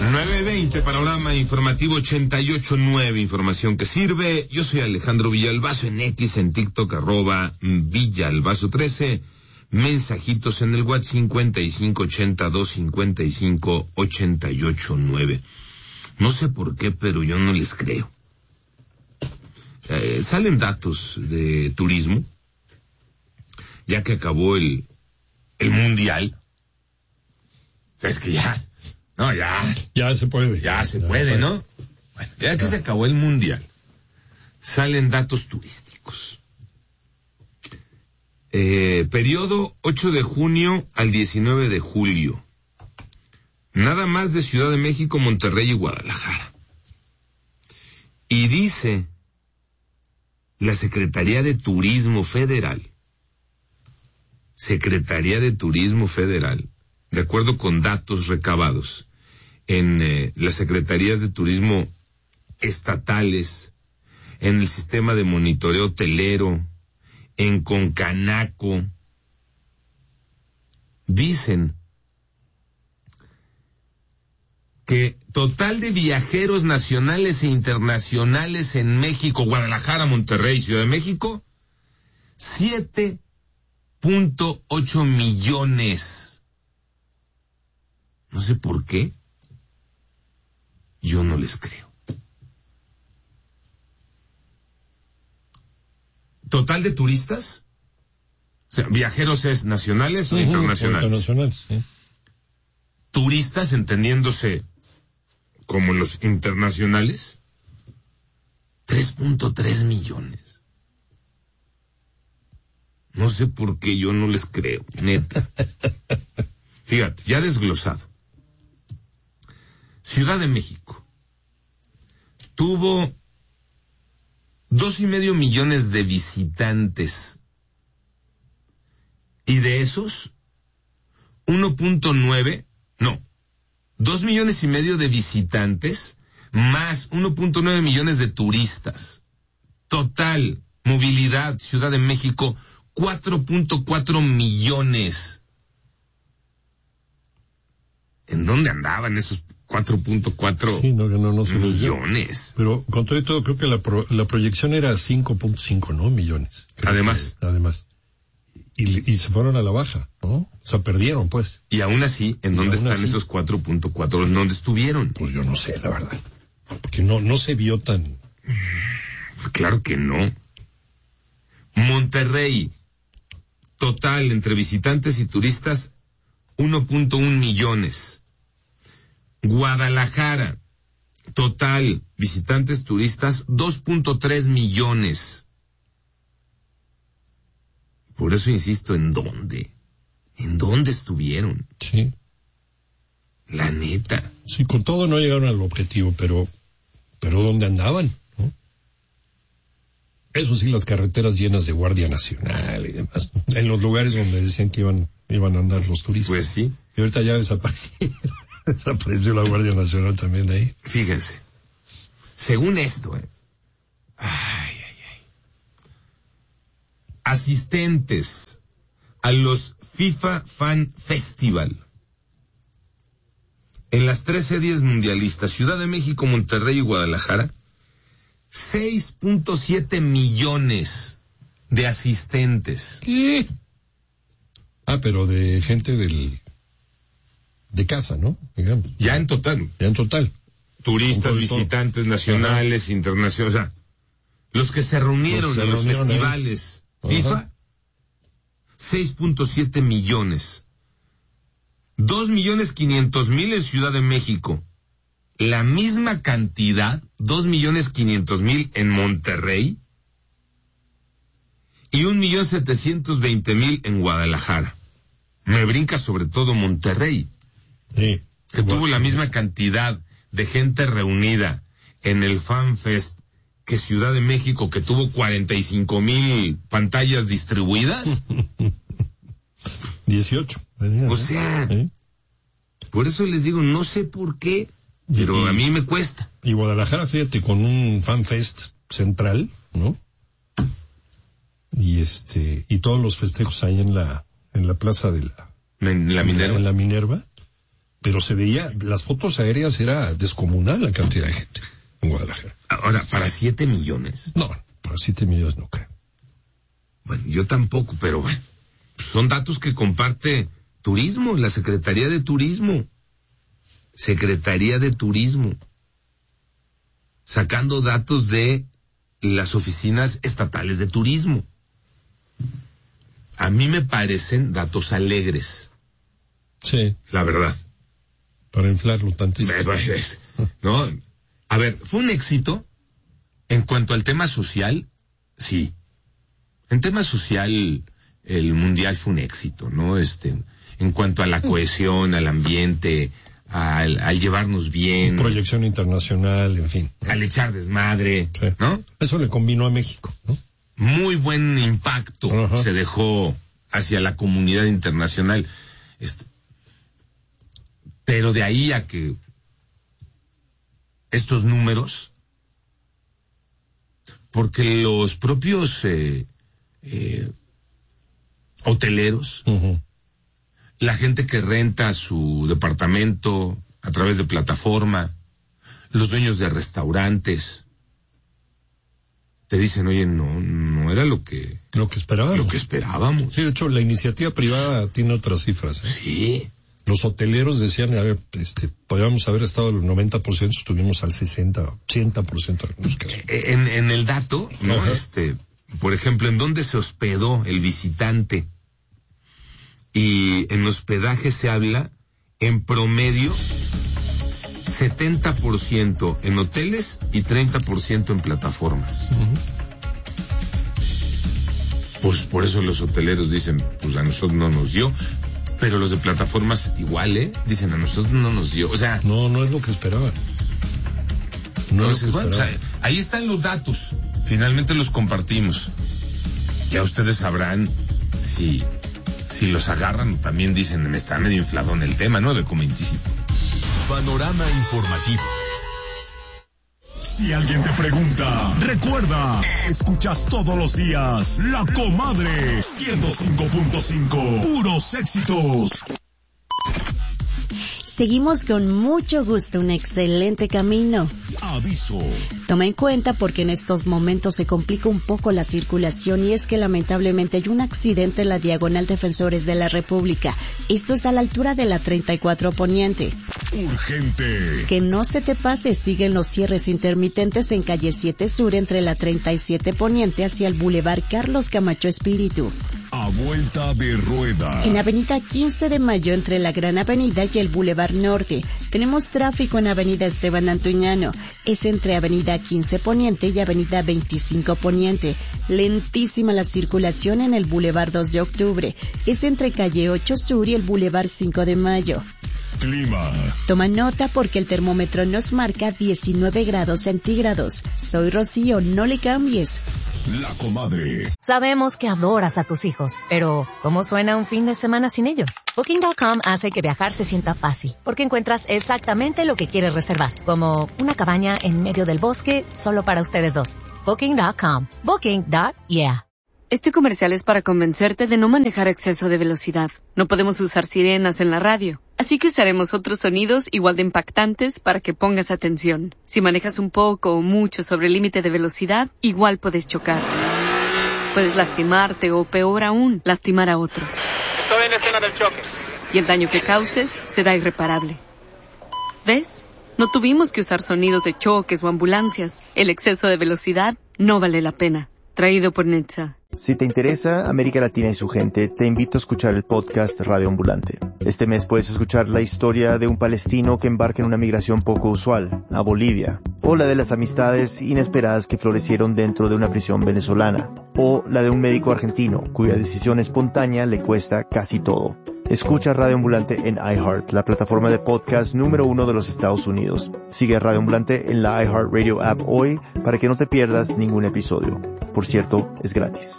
9:20, panorama informativo 88.9, información que sirve. Yo soy Alejandro Villalbazo, en X, en TikTok, @Villalbazo13. Mensajitos en el WhatsApp 5582558889. No sé por qué, pero yo no les creo. Salen datos de turismo, ya que acabó el mundial. Es que ya se puede. Ya se puede, ¿no? Bueno, ya que se acabó el mundial, salen datos turísticos. Periodo 8 de junio al 19 de julio. Nada más de Ciudad de México, Monterrey y Guadalajara. Y dice la Secretaría de Turismo Federal, de acuerdo con datos recabados en las secretarías de turismo estatales, en el sistema de monitoreo hotelero, en Concanaco, dicen que total de viajeros nacionales e internacionales en México, Guadalajara, Monterrey, Ciudad de México, 7.8 millones. No sé por qué. Yo no les creo. Total de turistas, o sea, viajeros es nacionales o internacionales. Internacionales, sí. Turistas, entendiéndose como los internacionales, 3.3 millones. No sé por qué yo no les creo, neta. Fíjate, ya desglosado. Ciudad de México tuvo 2.5 millones de visitantes. Y de esos, 2.5 millones de visitantes, más 1.9 millones de turistas. Total, movilidad, Ciudad de México, 4.4 millones. ¿En dónde andaban esos 4.4 millones? Pero con todo y todo, creo que la proyección era 5.5, ¿no? Millones. Además. Y se fueron a la baja, ¿no? O sea, perdieron, pues. Y aún así, ¿en dónde están esos 4.4? ¿En dónde estuvieron? Pues yo no sé, la verdad. Porque no se vio tan... Claro que no. Monterrey, total, entre visitantes y turistas, 1.1 millones. Guadalajara, total, visitantes, turistas, 2.3 millones. Por eso insisto, ¿en dónde? ¿En dónde estuvieron? Sí. La neta. Sí, con todo no llegaron al objetivo, pero ¿dónde andaban? ¿No? Eso sí, las carreteras llenas de Guardia Nacional y demás, ¿no? En los lugares donde decían que iban a andar los turistas. Pues sí. Y ahorita ya desapareció la Guardia Nacional también de ahí. Fíjense, según esto, asistentes a los FIFA Fan Festival en las 3 series mundialistas, Ciudad de México, Monterrey y Guadalajara, 6.7 millones de asistentes. ¿Qué? Pero de gente de casa, ¿no? Digamos. Ya en total. Turistas, visitantes nacionales, internacionales, o sea, los que se reunieron en los festivales FIFA, 6.7 millones. 2.500.000 en Ciudad de México. La misma cantidad, 2.500.000 en Monterrey. Y 1.720.000 en Guadalajara. Me brinca sobre todo Monterrey. Sí. Que tuvo la misma cantidad de gente reunida en el Fan Fest que Ciudad de México, que tuvo 45.000 pantallas distribuidas. 18. O sea, por eso les digo, no sé por qué, pero a mí me cuesta. Y Guadalajara, fíjate, con un Fan Fest central, ¿no? Y todos los festejos ahí en la plaza de la Minerva. En la Minerva. pero se veía, las fotos aéreas era descomunal la cantidad de gente en Guadalajara. Ahora, ¿para 7 millones? No, para 7 millones no creo. Bueno, yo tampoco, pero bueno, son datos que comparte Turismo, la Secretaría de Turismo. Secretaría de Turismo. Sacando datos de las oficinas estatales de turismo. A mí me parecen datos alegres. Sí. La verdad. Para inflarlo tantísimo. ¿No? A ver, ¿fue un éxito? En cuanto al tema social, sí. En tema social, el mundial fue un éxito, ¿no? En cuanto a la cohesión, al ambiente, al llevarnos bien. Proyección internacional, en fin. Al echar desmadre, sí. ¿No? Eso le convino a México, ¿no? Muy buen impacto se dejó hacia la comunidad internacional. Pero de ahí a que estos números, porque los propios hoteleros, la gente que renta su departamento a través de plataforma, los dueños de restaurantes, te dicen, oye, no era lo que esperábamos. Sí, de hecho, la iniciativa privada tiene otras cifras, ¿eh? Sí. Los hoteleros decían, a ver, podíamos haber estado al 90%, estuvimos al 60%, 80% en algunos casos. En el dato, ¿no? Por ejemplo, en dónde se hospedó el visitante. Y en hospedaje se habla, en promedio, 70% en hoteles y 30% en plataformas. Pues por eso los hoteleros dicen, pues a nosotros no nos dio. Pero los de plataformas igual, dicen, a nosotros no nos dio. O sea, no es lo que esperaban. Entonces, bueno, pues ahí están los datos. Finalmente los compartimos. Ya ustedes sabrán si los agarran, también dicen, está medio inflado en el tema, ¿no? De cómo anticipo. Panorama informativo. Si alguien te pregunta, recuerda, escuchas todos los días La Comadre 105.5, puros éxitos. Seguimos con mucho gusto, un excelente camino. Aviso. Toma en cuenta porque en estos momentos se complica un poco la circulación y es que lamentablemente hay un accidente en la Diagonal Defensores de la República. Esto es a la altura de la 34 Poniente. Urgente. Que no se te pase, siguen los cierres intermitentes en calle 7 Sur entre la 37 Poniente hacia el Boulevard Carlos Camacho Espíritu. A vuelta de rueda. En avenida 15 de Mayo entre la Gran Avenida y el Boulevard Norte. Tenemos tráfico en avenida Esteban Antuñano. Es entre avenida 15 Poniente y avenida 25 Poniente. Lentísima la circulación en el Boulevard 2 de Octubre. Es entre calle 8 Sur y el Boulevard 5 de Mayo. Clima. Toma nota porque el termómetro nos marca 19 grados centígrados. Soy Rocío, no le cambies. La Comadre. Sabemos que adoras a tus hijos, pero ¿cómo suena un fin de semana sin ellos? Booking.com hace que viajar se sienta fácil, porque encuentras exactamente lo que quieres reservar, como una cabaña en medio del bosque solo para ustedes dos. Booking.com. Booking.yeah. Este comercial es para convencerte de no manejar a exceso de velocidad. No podemos usar sirenas en la radio, así que usaremos otros sonidos igual de impactantes para que pongas atención. Si manejas un poco o mucho sobre el límite de velocidad, igual puedes chocar. Puedes lastimarte o, peor aún, lastimar a otros. Estoy en la escena del choque. Y el daño que causes será irreparable. ¿Ves? No tuvimos que usar sonidos de choques o ambulancias. El exceso de velocidad no vale la pena. Traído por Netza. Si te interesa América Latina y su gente, te invito a escuchar el podcast Radio Ambulante. Este mes puedes escuchar la historia de un palestino que embarca en una migración poco usual, a Bolivia, o la de las amistades inesperadas que florecieron dentro de una prisión venezolana, o la de un médico argentino cuya decisión espontánea le cuesta casi todo. Escucha Radio Ambulante en iHeart, la plataforma de podcast número 1 de los Estados Unidos. Sigue a Radio Ambulante en la iHeart Radio app hoy para que no te pierdas ningún episodio. Por cierto, es gratis.